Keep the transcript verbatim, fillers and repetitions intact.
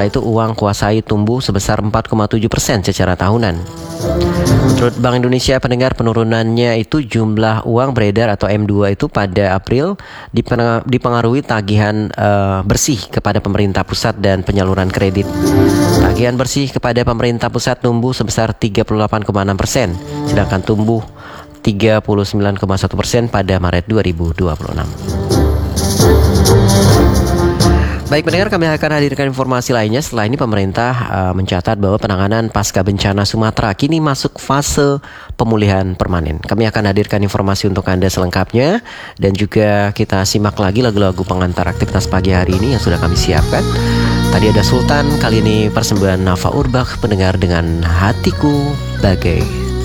Sementara itu uang kuasai tumbuh sebesar empat koma tujuh persen secara tahunan. Menurut Bank Indonesia, pendengar, penurunannya itu jumlah uang beredar atau M dua itu pada April dipengaruhi tagihan uh, bersih kepada pemerintah pusat dan penyaluran kredit. Tagihan bersih kepada pemerintah pusat tumbuh sebesar tiga puluh delapan koma enam persen, sedangkan tumbuh tiga puluh sembilan koma satu persen pada Maret dua ribu dua puluh enam. Baik pendengar, kami akan hadirkan informasi lainnya. Setelah ini pemerintah uh, mencatat bahwa penanganan pasca bencana Sumatera kini masuk fase pemulihan permanen. Kami akan hadirkan informasi untuk Anda selengkapnya. Dan juga kita simak lagi lagu-lagu pengantar aktivitas pagi hari ini yang sudah kami siapkan. Tadi ada Sultan, kali ini persembahan Nafa Urbach, pendengar dengan Hatiku Bagai